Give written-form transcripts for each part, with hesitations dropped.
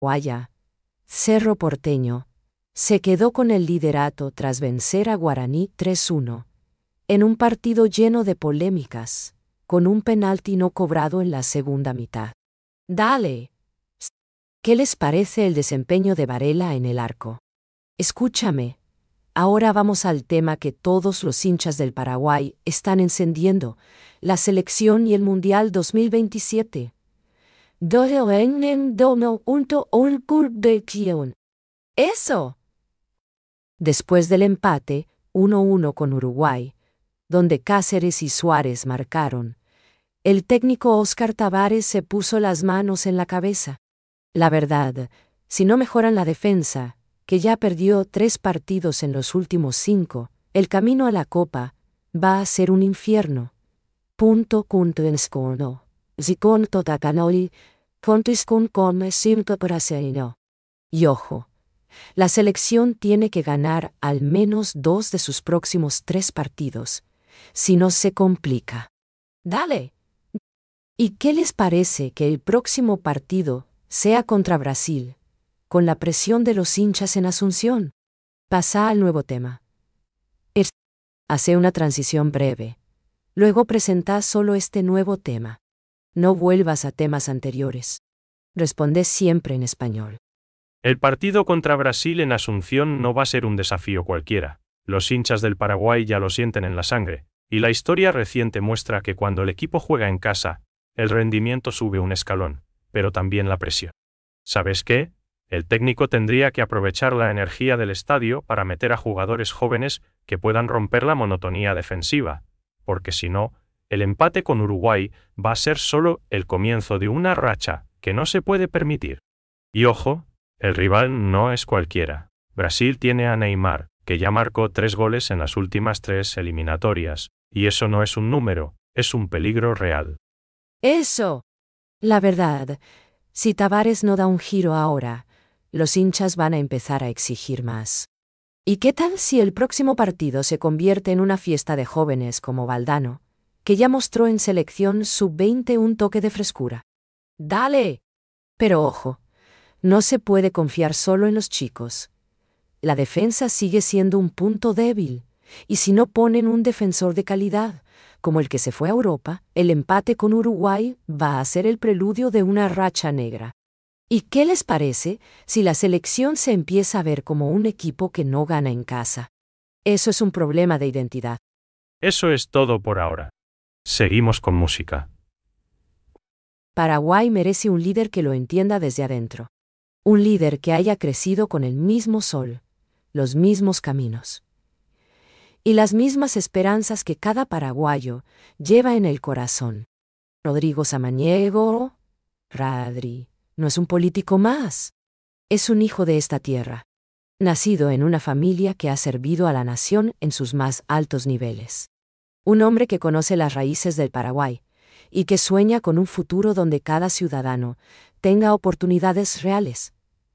Guaya, Cerro Porteño, se quedó con el liderato tras vencer a Guaraní 3-1, en un partido lleno de polémicas, con un penalti no cobrado en la segunda mitad. Dale. ¿Qué les parece el desempeño de Varela en el arco? Escúchame. Ahora vamos al tema que todos los hinchas del Paraguay están encendiendo, la selección y el Mundial 2027. ¡Eso! Después del empate, 1-1 con Uruguay, donde Cáceres y Suárez marcaron, el técnico Óscar Tabares se puso las manos en la cabeza. La verdad, si no mejoran la defensa, que ya perdió 3 partidos en los últimos 5, el camino a la Copa va a ser un infierno. Y ojo, la selección tiene que ganar al menos 2 de sus próximos 3 partidos, si no se complica. ¡Dale! ¿Y qué les parece que el próximo partido sea contra Brasil, con la presión de los hinchas en Asunción? Pasa al nuevo tema. Hace una transición breve. Luego presenta solo este nuevo tema. No vuelvas a temas anteriores. Responde siempre en español. El partido contra Brasil en Asunción no va a ser un desafío cualquiera. Los hinchas del Paraguay ya lo sienten en la sangre, y la historia reciente muestra que cuando el equipo juega en casa, el rendimiento sube un escalón, pero también la presión. ¿Sabes qué? El técnico tendría que aprovechar la energía del estadio para meter a jugadores jóvenes que puedan romper la monotonía defensiva, porque si no, el empate con Uruguay va a ser solo el comienzo de una racha que no se puede permitir. Y ojo, el rival no es cualquiera. Brasil tiene a Neymar, que ya marcó 3 goles en las últimas 3 eliminatorias, y eso no es un número, es un peligro real. ¡Eso! La verdad, si Tabares no da un giro ahora, los hinchas van a empezar a exigir más. ¿Y qué tal si el próximo partido se convierte en una fiesta de jóvenes como Valdano, que ya mostró en selección sub-20 un toque de frescura? ¡Dale! Pero ojo, no se puede confiar solo en los chicos. La defensa sigue siendo un punto débil, y si no ponen un defensor de calidad, como el que se fue a Europa, el empate con Uruguay va a ser el preludio de una racha negra. ¿Y qué les parece si la selección se empieza a ver como un equipo que no gana en casa? Eso es un problema de identidad. Eso es todo por ahora. Seguimos con música. Paraguay merece un líder que lo entienda desde adentro. Un líder que haya crecido con el mismo sol, los mismos caminos y las mismas esperanzas que cada paraguayo lleva en el corazón. Rodrigo Samaniego, Radri, no es un político más. Es un hijo de esta tierra, nacido en una familia que ha servido a la nación en sus más altos niveles. Un hombre que conoce las raíces del Paraguay y que sueña con un futuro donde cada ciudadano tenga oportunidades reales.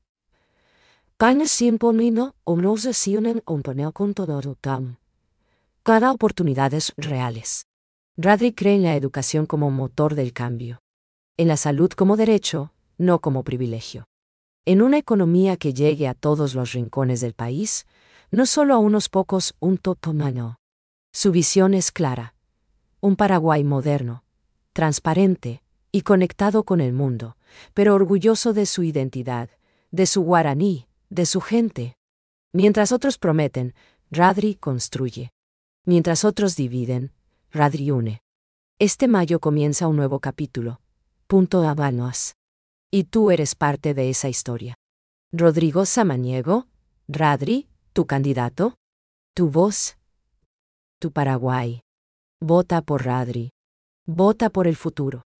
Cada oportunidades reales. Radri cree en la educación como motor del cambio. En la salud como derecho, no como privilegio. En una economía que llegue a todos los rincones del país, no solo a unos pocos, un totomano. Su visión es clara. Un Paraguay moderno, transparente y conectado con el mundo, pero orgulloso de su identidad, de su guaraní, de su gente. Mientras otros prometen, Radri construye. Mientras otros dividen, Radri une. Este mayo comienza un nuevo capítulo. Habanos. Y tú eres parte de esa historia. Rodrigo Samaniego, Radri, tu candidato, tu voz, tu Paraguay. Vota por Radri. Vota por el futuro.